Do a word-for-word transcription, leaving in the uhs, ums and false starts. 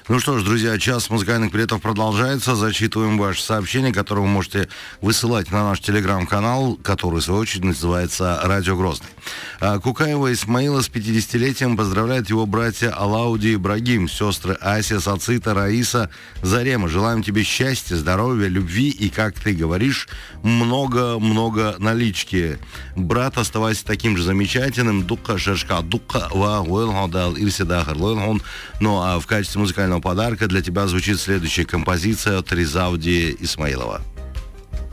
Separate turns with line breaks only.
Ну что ж, друзья, час музыкальных билетов продолжается. Зачитываем ваши сообщения, которые вы можете высылать на наш телеграм-канал, который, в свою очередь, называется «Радио Грозный». Кукаева Исмаила с пятидесятилетием поздравляют его братья Алауди и Ибрагим, сестры Ася, Сацита, Раиса, Зарема. Желаем тебе счастья, здоровья, любви и, как ты говоришь, много-много налички. Брат, оставайся таким же замечательным. Дукка шашка, дукка ва уэлхадал ирседахар лэлхон. Ну а в качестве музыкального подарка для тебя звучит следующая композиция от Ризауди Исмаилова.